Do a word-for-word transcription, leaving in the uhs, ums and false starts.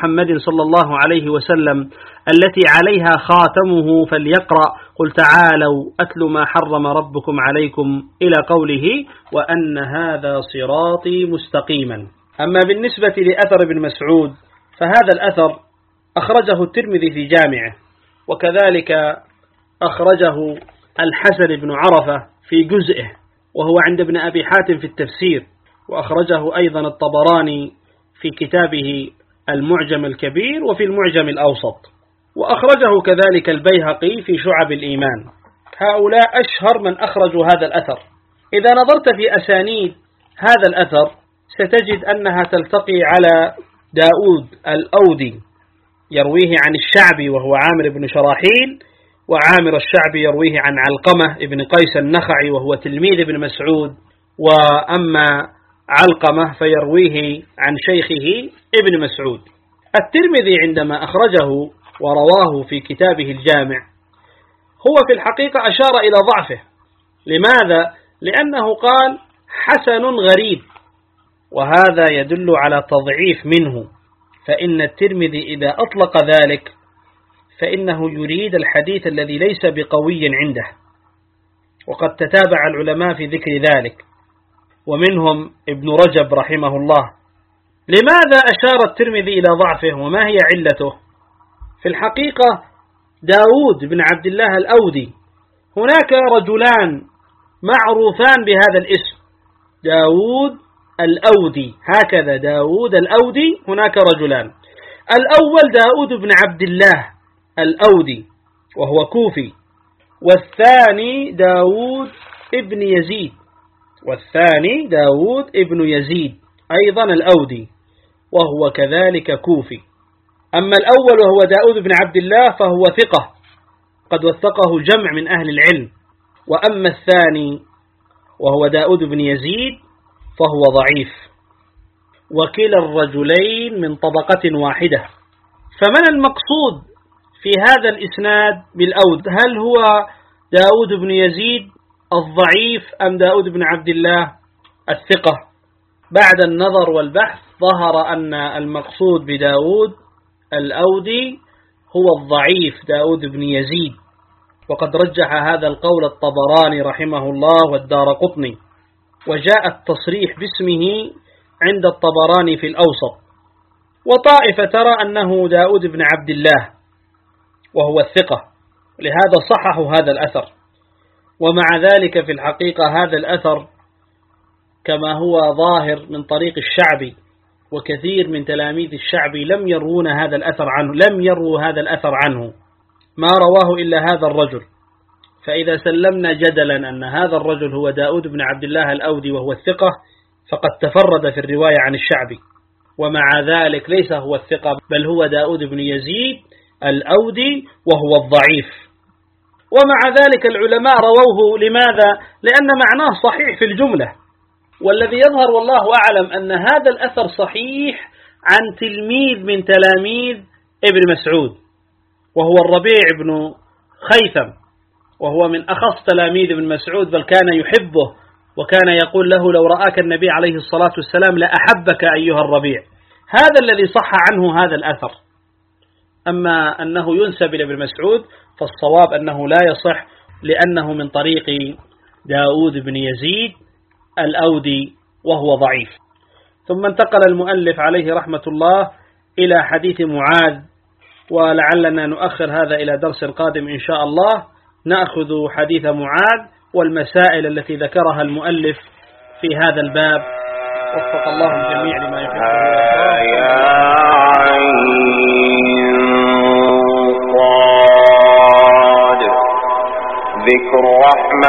محمد صلى الله عليه وسلم التي عليها خاتمه فليقرأ قل تعالوا أتل ما حرم ربكم عليكم إلى قوله وأن هذا صراطي مستقيما. أما بالنسبة لأثر ابن مسعود فهذا الأثر أخرجه الترمذي في جامعه، وكذلك أخرجه الحسن بن عرفة في جزئه، وهو عند ابن أبي حاتم في التفسير، وأخرجه أيضا الطبراني في كتابه المعجم الكبير وفي المعجم الأوسط، وأخرجه كذلك البيهقي في شعب الإيمان. هؤلاء أشهر من أخرجوا هذا الأثر. إذا نظرت في أسانيد هذا الأثر ستجد أنها تلتقي على داود الأودي يرويه عن الشعبي وهو عامر بن شراحيل، وعامر الشعبي يرويه عن علقمة ابن قيس النخعي وهو تلميذ ابن مسعود، وأما علقمة فيرويه عن شيخه ابن مسعود. الترمذي عندما أخرجه ورواه في كتابه الجامع هو في الحقيقة أشار إلى ضعفه. لماذا؟ لأنه قال حسن غريب، وهذا يدل على تضعيف منه، فإن الترمذي إذا أطلق ذلك فإنه يريد الحديث الذي ليس بقوي عنده، وقد تتابع العلماء في ذكر ذلك، ومنهم ابن رجب رحمه الله. لماذا أشار الترمذي إلى ضعفه وما هي علته؟ في الحقيقة داود بن عبد الله الأودي هناك رجلان معروفان بهذا الاسم، داود الأودي، هكذا داود الأودي، هناك رجلان. الأول داود بن عبد الله الأودي وهو كوفي، والثاني داود ابن يزيد والثاني داود ابن يزيد أيضا الأودي وهو كذلك كوفي. أما الأول وهو داود بن عبد الله فهو ثقة قد وثقه جمع من أهل العلم، وأما الثاني وهو داود بن يزيد فهو ضعيف، وكلا الرجلين من طبقة واحدة. فمن المقصود في هذا الإسناد بالأود؟ هل هو داود بن يزيد الضعيف أم داود بن عبد الله الثقة؟ بعد النظر والبحث ظهر أن المقصود بداود الأودي هو الضعيف داود بن يزيد، وقد رجح هذا القول الطبراني رحمه الله والدارقطني، وجاء التصريح باسمه عند الطبراني في الأوسط. وطائفة ترى أنه داود بن عبد الله وهو الثقة، لهذا صححوا هذا الأثر. ومع ذلك في الحقيقة هذا الأثر كما هو ظاهر من طريق الشعبي، وكثير من تلاميذ الشعبي لم يرون هذا الأثر عنه لم يروا هذا الأثر عنه ما رواه إلا هذا الرجل. فإذا سلمنا جدلا أن هذا الرجل هو داود بن عبد الله الأودي وهو الثقة، فقد تفرد في الرواية عن الشعبي، ومع ذلك ليس هو الثقة بل هو داود بن يزيد الأودي وهو الضعيف. ومع ذلك العلماء رووه. لماذا؟ لأن معناه صحيح في الجملة، والذي يظهر والله أعلم أن هذا الأثر صحيح عن تلميذ من تلاميذ ابن مسعود وهو الربيع بن خيثم، وهو من أخص تلاميذ ابن مسعود، بل كان يحبه وكان يقول له لو رآك النبي عليه الصلاة والسلام لأحبك أيها الربيع. هذا الذي صح عنه هذا الأثر. أما أنه ينسب إلى ابن مسعود فالصواب أنه لا يصح، لأنه من طريق داود بن يزيد الأودي وهو ضعيف. ثم انتقل المؤلف عليه رحمة الله إلى حديث معاذ، ولعلنا نؤخر هذا إلى درس قادم إن شاء الله، نأخذ حديث معاذ والمسائل التي ذكرها المؤلف في هذا الباب. وفق الله الجميع لما يحبه.